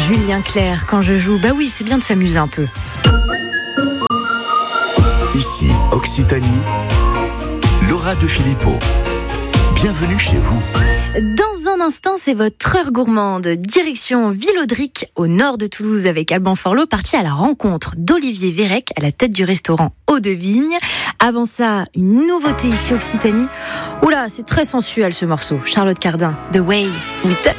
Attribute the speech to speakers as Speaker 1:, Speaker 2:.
Speaker 1: Julien Clerc, quand je joue, bah oui, c'est bien de s'amuser un peu.
Speaker 2: Ici, Occitanie, Laura de Filippo. Bienvenue chez vous.
Speaker 1: Dans un instant, c'est votre heure gourmande. Direction Villaudric, au nord de Toulouse, avec Alban Forlot, parti à la rencontre d'Olivier Vérec, à la tête du restaurant Eau de Vigne. Avant ça, une nouveauté ici Occitanie. Oula, c'est très sensuel ce morceau. Charlotte Cardin, The Way We Touch.